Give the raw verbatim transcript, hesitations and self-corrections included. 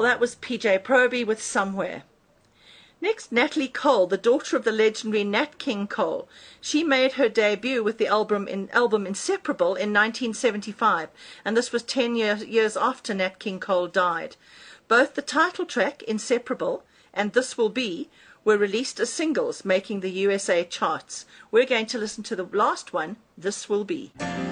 that was P J Proby with Somewhere. Next, Natalie Cole, the daughter of the legendary Nat King Cole. She made her debut with the album, in, album Inseparable in nineteen seventy-five, and this was ten year, years after Nat King Cole died. Both the title track, Inseparable, and This Will Be, were released as singles, making the U S A charts. We're going to listen to the last one, This Will Be.